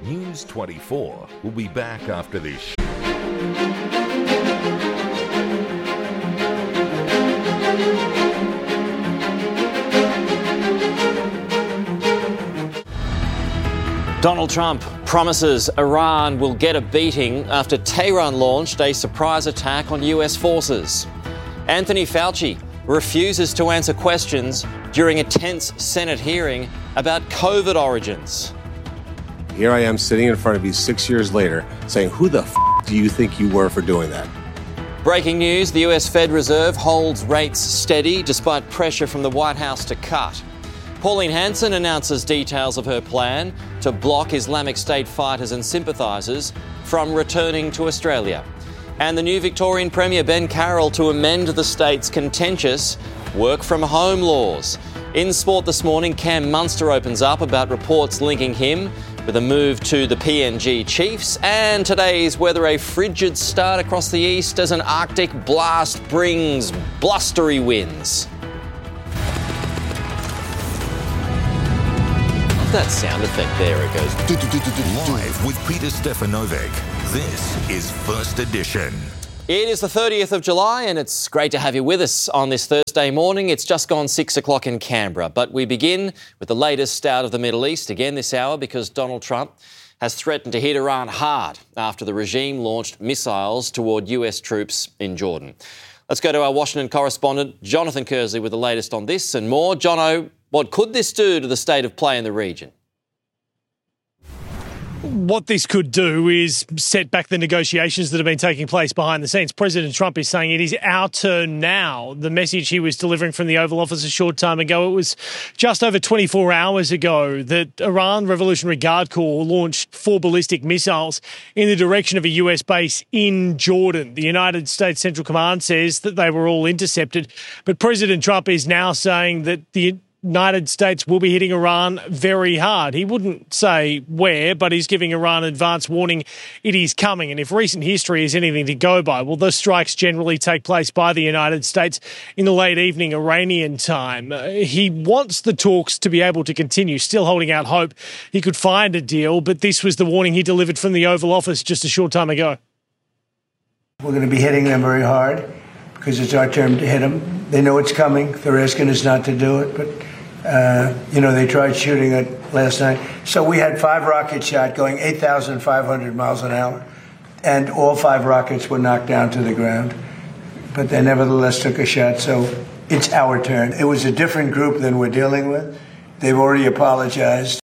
News 24 will be back after this. Donald Trump promises Iran will get a beating after Tehran launched a surprise attack on US forces. Anthony Fauci refuses to answer questions during a tense Senate hearing about COVID origins. Here I am sitting in front of you 6 years later saying, who the do you think you were for doing that? Breaking news, the US Fed Reserve holds rates steady despite pressure from the White House to cut. Pauline Hanson announces details of her plan to block Islamic State fighters and sympathisers from returning to Australia. And the new Victorian Premier Ben Carroll to amend the state's contentious work-from-home laws. In sport this morning, Cam Munster opens up about reports linking him with a move to the PNG Chiefs. And today's weather, a frigid start across the east as an Arctic blast brings blustery winds. That sound effect there, it goes. Live with Peter Stefanovic. This is First Edition. It is the 30th of July and it's great to have you with us on this Thursday morning. It's just gone 6 o'clock in Canberra, but we begin with the latest out of the Middle East again this hour because Donald Trump has threatened to hit Iran hard after the regime launched missiles toward US troops in Jordan. Let's go to our Washington correspondent, Jonathan Kersley, with the latest on this and more. Jono, what could this do to the state of play in the region? What this could do is set back the negotiations that have been taking place behind the scenes. President Trump is saying it is our turn now. The message he was delivering from the Oval Office a short time ago, it was just over 24 hours ago that Iran Revolutionary Guard Corps launched 4 ballistic missiles in the direction of a US base in Jordan. The United States Central Command says that they were all intercepted, but President Trump is now saying that the United States will be hitting Iran very hard. He wouldn't say where, but he's giving Iran advance warning it is coming. And if recent history is anything to go by, well, those strikes generally take place by the United States in the late evening Iranian time. He wants the talks to be able to continue, still holding out hope he could find a deal, but this was the warning he delivered from the Oval Office just a short time ago. We're going to be hitting them very hard because it's our turn to hit them. They know it's coming. They're asking us not to do it, but they tried shooting it last night. So we had 5 rockets shot going 8,500 miles an hour, and all 5 rockets were knocked down to the ground. But they nevertheless took a shot, so it's our turn. It was a different group than we're dealing with. They've already apologized.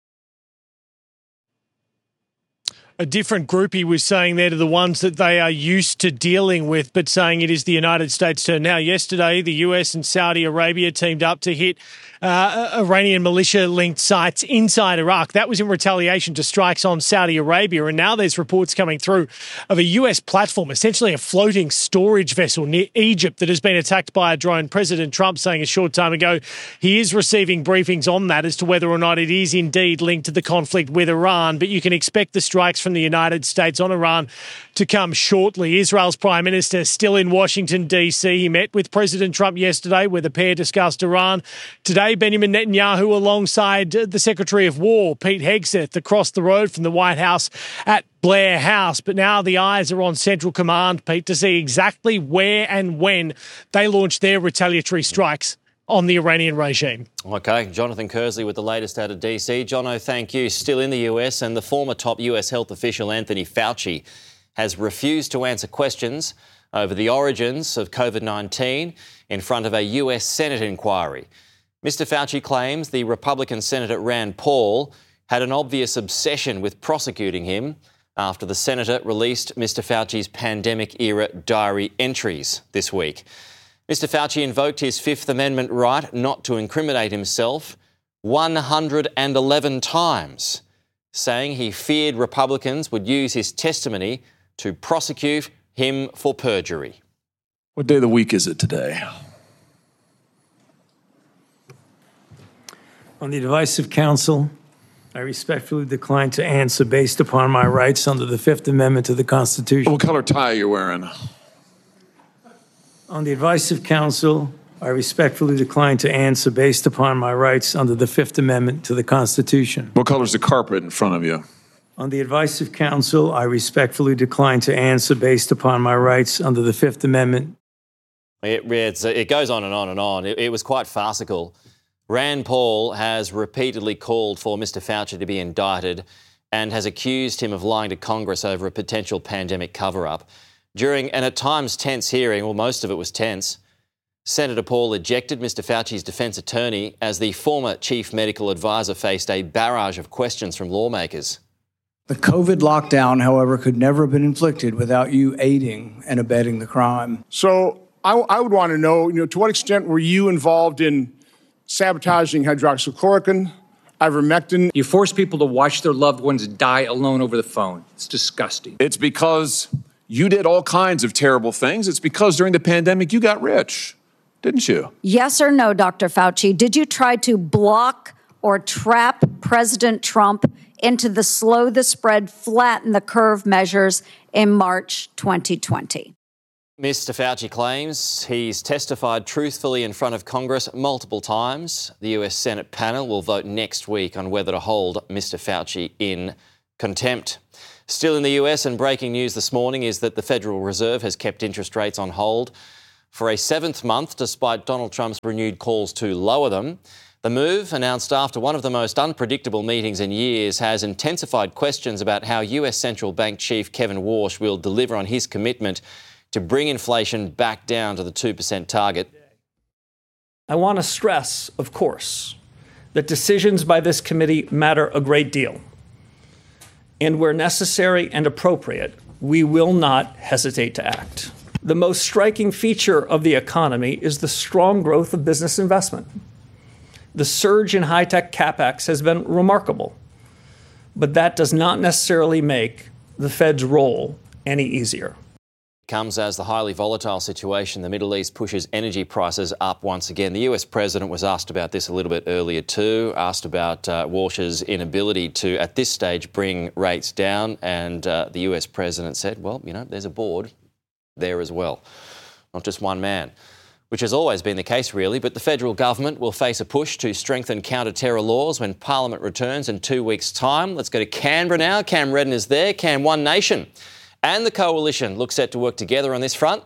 A different group, he was saying there, to the ones that they are used to dealing with, but saying it is the United States' turn. Now, yesterday, the US and Saudi Arabia teamed up to hit Iranian militia-linked sites inside Iraq. That was in retaliation to strikes on Saudi Arabia. And now there's reports coming through of a US platform, essentially a floating storage vessel near Egypt that has been attacked by a drone. President Trump saying a short time ago he is receiving briefings on that as to whether or not it is indeed linked to the conflict with Iran. But you can expect the strikes from the United States on Iran to come shortly. Israel's Prime Minister still in Washington, D.C. He met with President Trump yesterday where the pair discussed Iran. Today, Benjamin Netanyahu alongside the Secretary of War, Pete Hegseth, across the road from the White House at Blair House. But now the eyes are on Central Command, Pete, to see exactly where and when they launch their retaliatory strikes on the Iranian regime. OK, Jonathan Kersley with the latest out of DC. Jono, thank you. Still in the US, and the former top US health official Anthony Fauci has refused to answer questions over the origins of COVID-19 in front of a US Senate inquiry. Mr. Fauci claims the Republican Senator Rand Paul had an obvious obsession with prosecuting him after the senator released Mr. Fauci's pandemic-era diary entries this week. Mr. Fauci invoked his Fifth Amendment right not to incriminate himself 111 times, saying he feared Republicans would use his testimony to prosecute him for perjury. What day of the week is it today? On the advice of counsel, I respectfully decline to answer based upon my rights under the Fifth Amendment to the Constitution. What color tie are you wearing? On the advice of counsel, I respectfully decline to answer based upon my rights under the Fifth Amendment to the Constitution. What color's the carpet in front of you? On the advice of counsel, I respectfully decline to answer based upon my rights under the Fifth Amendment. It goes on and on and on. It was quite farcical. Rand Paul has repeatedly called for Mr. Fauci to be indicted and has accused him of lying to Congress over a potential pandemic cover-up. During an at times tense hearing, well, most of it was tense, Senator Paul ejected Mr. Fauci's defence attorney as the former chief medical advisor faced a barrage of questions from lawmakers. The COVID lockdown, however, could never have been inflicted without you aiding and abetting the crime. So I would want to know, to what extent were you involved in sabotaging hydroxychloroquine, ivermectin? You force people to watch their loved ones die alone over the phone. It's disgusting. It's because you did all kinds of terrible things. It's because during the pandemic you got rich, didn't you? Yes or no, Dr. Fauci? Did you try to block or trap President Trump into the slow the spread, flatten the curve measures in March 2020? Mr. Fauci claims he's testified truthfully in front of Congress multiple times. The US Senate panel will vote next week on whether to hold Mr. Fauci in contempt. Still in the US, and breaking news this morning is that the Federal Reserve has kept interest rates on hold for a seventh month despite Donald Trump's renewed calls to lower them. The move, announced after one of the most unpredictable meetings in years, has intensified questions about how US Central Bank Chief Kevin Warsh will deliver on his commitment to bring inflation back down to the 2% target. I want to stress, of course, that decisions by this committee matter a great deal. And where necessary and appropriate, we will not hesitate to act. The most striking feature of the economy is the strong growth of business investment. The surge in high-tech CapEx has been remarkable, but that does not necessarily make the Fed's role any easier. Comes as the highly volatile situation in the Middle East pushes energy prices up once again. The US president was asked about this a little bit earlier too, asked about Warsh's inability to, at this stage, bring rates down. And the US president said, well, there's a board there as well, not just one man, which has always been the case, really. But the federal government will face a push to strengthen counter-terror laws when Parliament returns in 2 weeks' time. Let's go to Canberra now. Cam Redden is there. Cam, One Nation and the Coalition look set to work together on this front.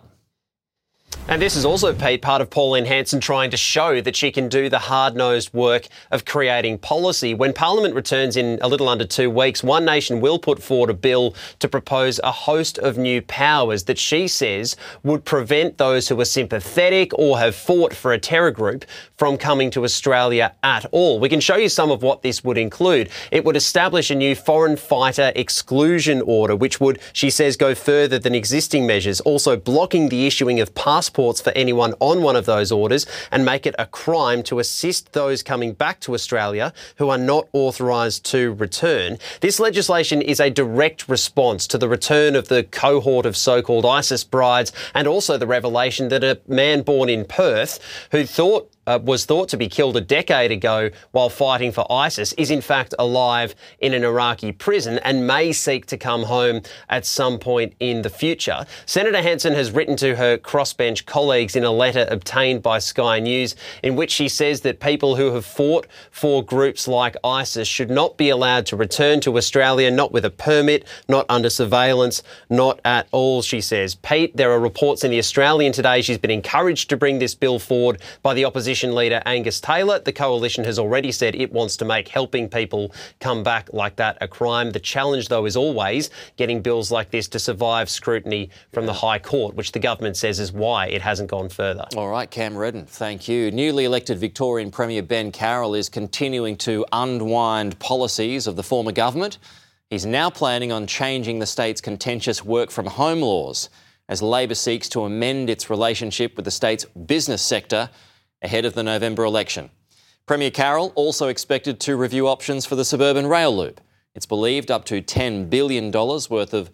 And this is also, Pete, part of Pauline Hanson trying to show that she can do the hard-nosed work of creating policy. When Parliament returns in a little under 2 weeks, One Nation will put forward a bill to propose a host of new powers that she says would prevent those who are sympathetic or have fought for a terror group from coming to Australia at all. We can show you some of what this would include. It would establish a new foreign fighter exclusion order, which would, she says, go further than existing measures, also blocking the issuing of passports for anyone on one of those orders and make it a crime to assist those coming back to Australia who are not authorised to return. This legislation is a direct response to the return of the cohort of so-called ISIS brides and also the revelation that a man born in Perth who was thought to be killed a decade ago while fighting for ISIS is in fact alive in an Iraqi prison and may seek to come home at some point in the future. Senator Hanson has written to her crossbench colleagues in a letter obtained by Sky News in which she says that people who have fought for groups like ISIS should not be allowed to return to Australia, not with a permit, not under surveillance, not at all, she says. Pete, there are reports in The Australian today she's been encouraged to bring this bill forward by the opposition leader Angus Taylor. The Coalition has already said it wants to make helping people come back like that a crime. The challenge, though, is always getting bills like this to survive scrutiny from the High Court, which the government says is why it hasn't gone further. All right, Cam Redden, thank you. Newly elected Victorian Premier Ben Carroll is continuing to unwind policies of the former government. He's now planning on changing the state's contentious work-from-home laws as Labor seeks to amend its relationship with the state's business sector ahead of the November election. Premier Carroll also expected to review options for the suburban rail loop. It's believed up to $10 billion worth of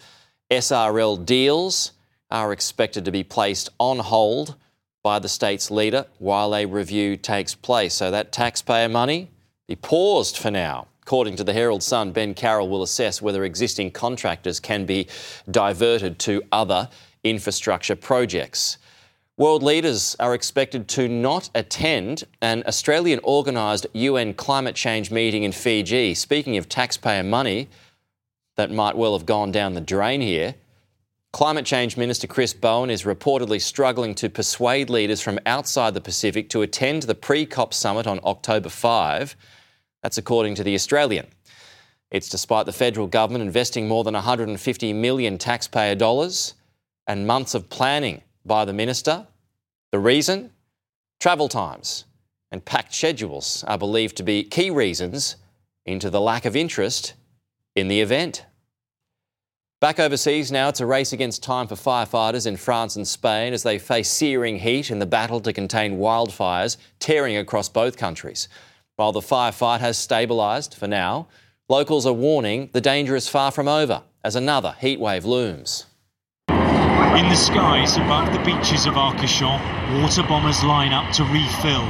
SRL deals are expected to be placed on hold by the state's leader while a review takes place. So that taxpayer money be paused for now. According to the Herald Sun, Ben Carroll will assess whether existing contractors can be diverted to other infrastructure projects. World leaders are expected to not attend an Australian-organised UN climate change meeting in Fiji. Speaking of taxpayer money, that might well have gone down the drain here. Climate Change Minister Chris Bowen is reportedly struggling to persuade leaders from outside the Pacific to attend the pre-COP summit on October 5. That's according to The Australian. It's despite the federal government investing more than $150 million taxpayer dollars and months of planning by the minister. The reason? Travel times and packed schedules are believed to be key reasons into the lack of interest in the event. Back overseas now, it's a race against time for firefighters in France and Spain as they face searing heat in the battle to contain wildfires tearing across both countries. While the firefight has stabilised for now, locals are warning the danger is far from over as another heatwave looms. In the skies above the beaches of Arcachon, water bombers line up to refill,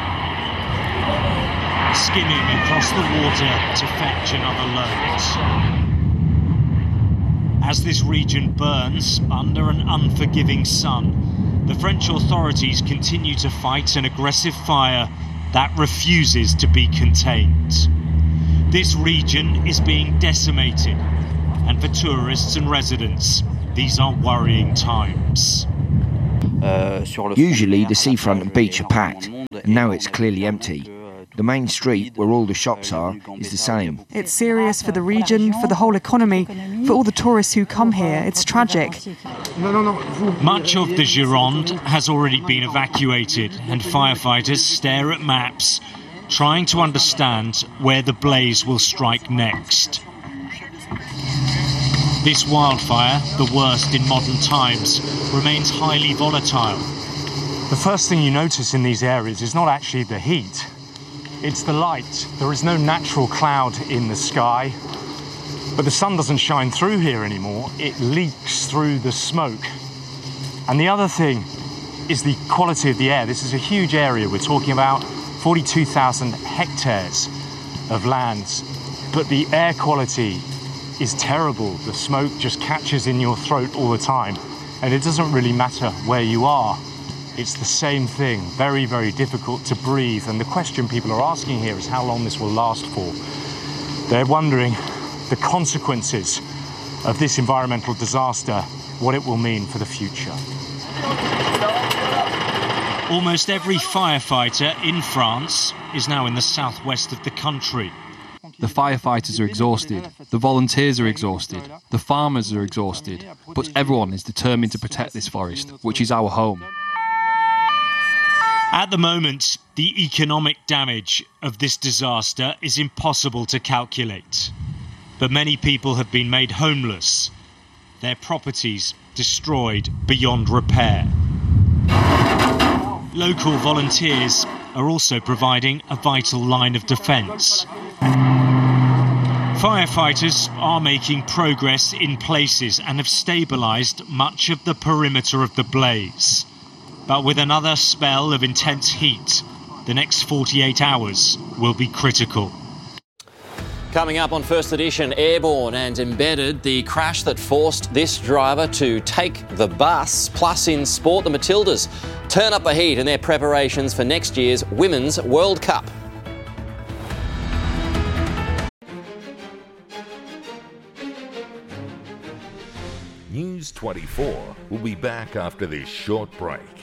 skimming across the water to fetch another load. As this region burns under an unforgiving sun, the French authorities continue to fight an aggressive fire that refuses to be contained. This region is being decimated, and for tourists and residents, these are worrying times. Usually the seafront and beach are packed, and now it's clearly empty. The main street, where all the shops are, is the same. It's serious for the region, for the whole economy, for all the tourists who come here. It's tragic. Much of the Gironde has already been evacuated, and firefighters stare at maps, trying to understand where the blaze will strike next. This wildfire, the worst in modern times, remains highly volatile. The first thing you notice in these areas is not actually the heat. It's the light. There is no natural cloud in the sky, but the sun doesn't shine through here anymore. It leaks through the smoke. And the other thing is the quality of the air. This is a huge area. We're talking about 42,000 hectares of land, but the air quality is terrible. The smoke just catches in your throat all the time, and it doesn't really matter where you are. It's the same thing, very, very difficult to breathe. And the question people are asking here is how long this will last for. They're wondering the consequences of this environmental disaster, what it will mean for the future. Almost every firefighter in France is now in the southwest of the country. The firefighters are exhausted, the volunteers are exhausted, the farmers are exhausted, but everyone is determined to protect this forest, which is our home. At the moment, the economic damage of this disaster is impossible to calculate. But many people have been made homeless, their properties destroyed beyond repair. Local volunteers are also providing a vital line of defence. Firefighters are making progress in places and have stabilised much of the perimeter of the blaze. But with another spell of intense heat, the next 48 hours will be critical. Coming up on First Edition, airborne and embedded, the crash that forced this driver to take the bus. Plus in sport, the Matildas turn up the heat in their preparations for next year's Women's World Cup. News 24 will be back after this short break.